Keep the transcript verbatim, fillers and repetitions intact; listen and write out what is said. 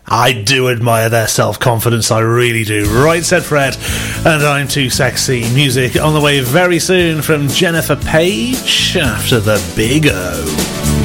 I do admire their self-confidence, I really do. Right, said Fred, and I'm Too Sexy. Music on the way very soon from Jennifer Page after the Big O.